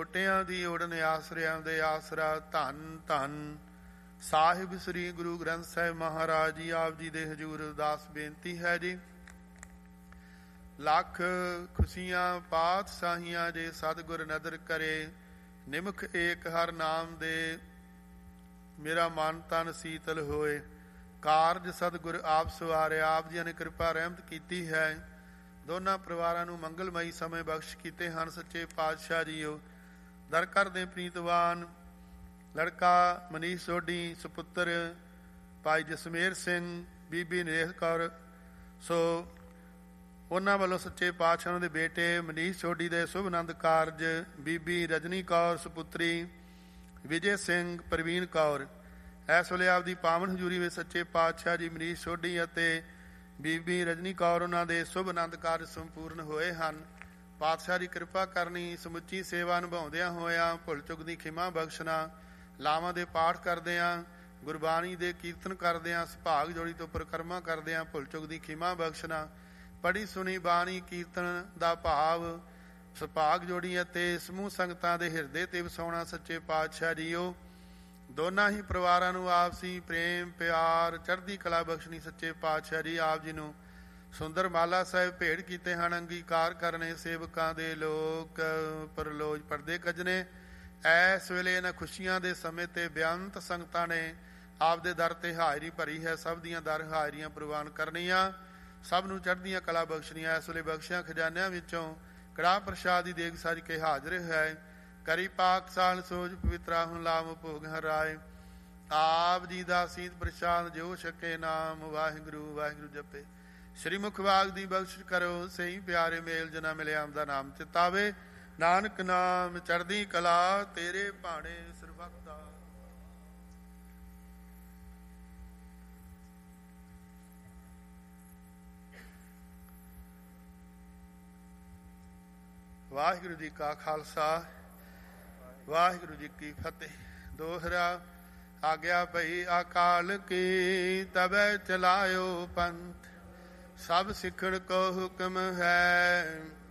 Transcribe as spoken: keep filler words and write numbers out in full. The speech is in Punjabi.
ਛੋਟਿਆਂ ਦੀ ਉਡਨ ਆਸਰਿਆਂ ਦੇ ਆਸਰਾ। ਧੰਨ ਧੰਨ ਸਾਹਿਬ ਸ੍ਰੀ ਗੁਰੂ ਗ੍ਰੰਥ ਸਾਹਿਬ ਮਹਾਰਾਜ ਜੀ। ਆਪ ਜੀ ਦੇ ਹਜ਼ੂਰ ਅਰਦਾਸ ਬੇਨਤੀ ਹੈ ਜੀ। ਲੱਖ ਖੁਸ਼ੀਆਂ ਪਾਤਸ਼ਾਹੀਆਂ ਜੇ ਸਤਿਗੁਰ ਨਦਰ ਕਰੇ। ਨਿਮਖ ਏਕ ਹਰ ਨਾਮ ਦੇ ਮੇਰਾ ਮਨ ਤਨ ਸੀਤਲ ਹੋਏ। ਕਾਰਜ ਸਤਿਗੁਰ ਆਪ ਸਵਾਰਿਆ। ਆਪ ਜੀ ਨੇ ਕਿਰਪਾ ਰਹਿਮਤ ਕੀਤੀ ਹੈ। ਦੋਨਾਂ ਪਰਿਵਾਰਾਂ ਨੂੰ ਮੰਗਲਮਈ ਸਮੇਂ ਬਖਸ਼ ਕੀਤੇ ਹਨ ਸੱਚੇ ਪਾਤਸ਼ਾਹ ਜੀਓ। ਦਰ ਕਰਦੇ ਪ੍ਰੀਤਵਾਨ ਲੜਕਾ ਮਨੀਸ਼ ਸੋਢੀ, ਸੁਪੁੱਤਰ ਭਾਈ ਜਸਮੇਰ ਸਿੰਘ, ਬੀਬੀ ਨਰੇਸ਼ ਕੌਰ। ਸੋ ਉਹਨਾਂ ਵੱਲੋਂ ਸੱਚੇ ਪਾਤਸ਼ਾਹ ਉਹਨਾਂ ਦੇ ਬੇਟੇ ਮਨੀਸ਼ ਸੋਢੀ ਦੇ ਸ਼ੁਭ ਆਨੰਦ ਕਾਰਜ, ਬੀਬੀ ਰਜਨੀ ਕੌਰ ਸੁਪੁੱਤਰੀ, ਵਿਜੇ ਸਿੰਘ, ਪ੍ਰਵੀਨ ਕੌਰ। ਇਸ ਵੇਲੇ ਆਪਦੀ ਪਾਵਨ ਹਜ਼ੂਰੀ ਵਿੱਚ ਸੱਚੇ ਪਾਤਸ਼ਾਹ ਜੀ ਮਨੀਸ਼ ਸੋਢੀ ਅਤੇ ਬੀਬੀ ਰਜਨੀ ਕੌਰ ਉਹਨਾਂ ਦੇ ਸ਼ੁਭ ਆਨੰਦ ਕਾਰਜ ਸੰਪੂਰਨ ਹੋਏ ਹਨ। ਪਾਤਸ਼ਾਹ ਦੀ ਕਿਰਪਾ ਕਰਨੀ, ਸਮੁੱਚੀ ਸੇਵਾ ਨਿਭਾਉਂਦਿਆਂ ਹੋਇਆਂ ਭੁੱਲ ਚੁੱਕ ਦੀ ਖਿਮਾ ਬਖਸ਼ਣਾ, ਲਾਵਾਂ ਦੇ ਪਾਠ ਕਰਦਿਆਂ, ਗੁਰਬਾਣੀ ਦੇ ਕੀਰਤਨ ਕਰਦਿਆਂ, ਸੁਭਾਗ ਜੋੜੀ ਤੋਂ ਪਰਿਕਰਮਾ ਕਰਦਿਆਂ ਭੁੱਲ ਚੁੱਕ ਦੀ ਖਿਮਾ ਬਖਸ਼ਣਾ। ਪੜ੍ਹੀ ਸੁਣੀ ਬਾਣੀ ਕੀਰਤਨ ਦਾ ਭਾਵ ਸੁਭਾਗ ਜੋੜੀ ਅਤੇ ਸਮੂਹ ਸੰਗਤਾਂ ਦੇ ਹਿਰਦੇ ਤੇ ਵਸਾਉਣਾ ਸੱਚੇ ਪਾਤਸ਼ਾਹ ਜੀਓ। ਦੋਨਾਂ ਹੀ ਪਰਿਵਾਰਾਂ ਨੂੰ ਆਪਸੀ ਪ੍ਰੇਮ ਪਿਆਰ ਚੜ੍ਹਦੀ ਕਲਾ ਬਖਸ਼ਣੀ ਸੱਚੇ ਪਾਤਸ਼ਾਹ ਜੀ। ਆਪ ਜੀ ਨੂੰ ਸੁੰਦਰ ਮਾਲਾ ਸਾਹਿਬ ਭੇਟ ਕੀਤੇ ਹਨ। ਅੰਗੀਕਾਰ ਕਰਨੇ ਸੇਵਕਾਂ ਦੇ ਲੋਕ ਪਰਲੋਜ ਪਰਦੇ ਕੱਜਣੇ। ਇਸ ਵੇਲੇ ਇਹਨਾਂ ਖੁਸ਼ੀਆਂ ਦੇ ਸਮੇਂ ਤੇ ਬੇਅੰਤ ਸੰਗਤਾਂ ਨੇ ਆਪਦੇ ਦਰ ਤੇ ਹਾਜ਼ਰੀ ਭਰੀ ਹੈ। ਸਭ ਦੀਆਂ ਦਰ ਹਾਜ਼ਰੀਆਂ ਪ੍ਰਵਾਨ ਕਰਨੀਆਂ, ਸਭ ਨੂੰ ਚੜ੍ਹਦੀਆਂ ਕਲਾ ਬਖਸ਼ਣੀਆਂ। ਇਸ ਵੇਲੇ ਬਖਸ਼ਿਆਂ ਖਜ਼ਾਨਿਆਂ ਵਿੱਚੋਂ ਕੜਾਹ ਪ੍ਰਸ਼ਾਦ ਦੀ ਦੇਗ ਸਜ ਕੇ ਹਾਜ਼ਰ ਹੈ। ਕਰੀ ਪਾਕ ਸਾਲ ਸੋਜ ਪਵਿੱਤਰਾ ਹੁਣ ਲਾਮ ਭੋਗ ਹਰਾਏ। ਆਪ ਜੀ ਦਾ ਸੀਤ ਪ੍ਰਸ਼ਾਦ ਜੋ ਛਕੇ ਨਾਮ ਵਾਹਿਗੁਰੂ ਵਾਹਿਗੁਰੂ ਜਪੇ। ਸ਼੍ਰੀ ਮੁਖ ਵਾਗ ਦੀ ਬਖਸ਼ ਕਰੋ ਸਹੀ ਪਿਆਰੇ ਮੇਲ ਜਨਾ ਮਿਲੇ ਆਮਦਾ ਨਾਮ ਚਿਤਾਵੇ। ਨਾਨਕ ਨਾਮ ਚੜ੍ਹਦੀ ਕਲਾ ਤੇਰੇ ਭਾਣੇ ਸਰਬੱਤਾ। ਵਾਹਿਗੁਰੂ ਜੀ ਕਾ ਖਾਲਸਾ ਵਾਹਿਗੁਰੂ ਜੀ ਕੀ ਫਤਿਹ। ਦੋਹਰਾ ਆਗਿਆ ਭਈ ਅਕਾਲ ਕੀ ਤਬੈ ਚਲਾਇਓ ਪੰਥ। ਸਭ ਸਿੱਖਣ ਕੋ ਹੁਕਮ ਹੈ